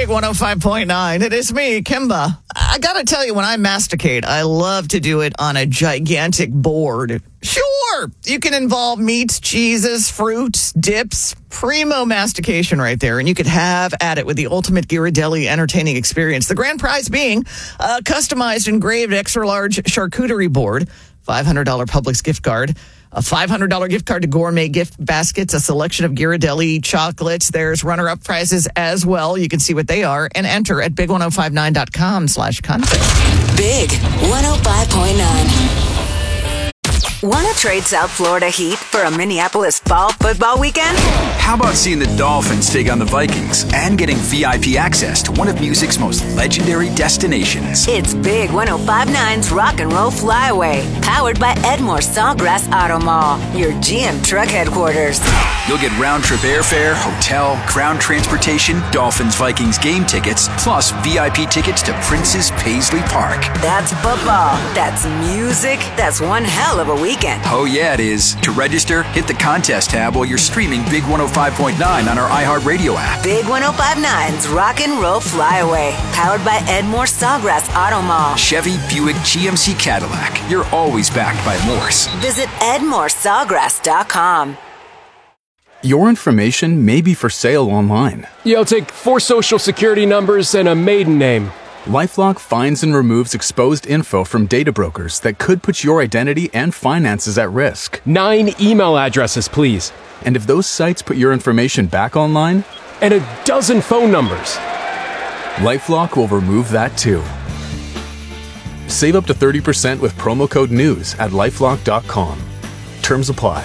Big 105.9. It is me, Kimba. I gotta tell you, when I masticate, I love to do it on a gigantic board. Sure, you can involve meats, cheeses, fruits, dips, primo mastication right there, and you could have at it with the ultimate Ghirardelli entertaining experience. The grand prize being a customized engraved extra-large charcuterie board, $500 Publix gift card, a $500 gift card to Gourmet Gift Baskets, a selection of Ghirardelli chocolates. There's runner-up prizes as well. You can see what they are and enter at big1059.com/contest. Big 105.9. Want to trade South Florida heat for a Minneapolis fall football weekend? How about seeing the Dolphins take on the Vikings and getting VIP access to one of music's most legendary destinations? It's Big 105.9's Rock and Roll Flyaway, powered by Edmore Sawgrass Auto Mall, your GM truck headquarters. You'll get round-trip airfare, hotel, ground transportation, Dolphins-Vikings game tickets, plus VIP tickets to Prince's Paisley Park. That's football. That's music. That's one hell of a weekend. Oh, yeah, it is. To register, hit the contest tab while you're streaming Big 105.9 on our iHeartRadio app. Big 105.9's Rock and Roll Flyaway, powered by Edmore Sawgrass Auto Mall. Chevy, Buick, GMC, Cadillac. You're always backed by Morse. Visit EdmoreSawgrass.com. Your information may be for sale online. You'll take 4 social security numbers and a maiden name. LifeLock finds and removes exposed info from data brokers that could put your identity and finances at risk. 9 email addresses, please. And if those sites put your information back online, And a dozen phone numbers. LifeLock will remove that too. Save up to 30% with promo code NEWS at LifeLock.com. Terms apply.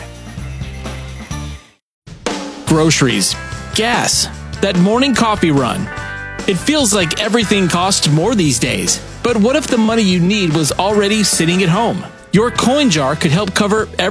Groceries, gas, that morning coffee run. It feels like everything costs more these days. But what if the money you need was already sitting at home? Your coin jar could help cover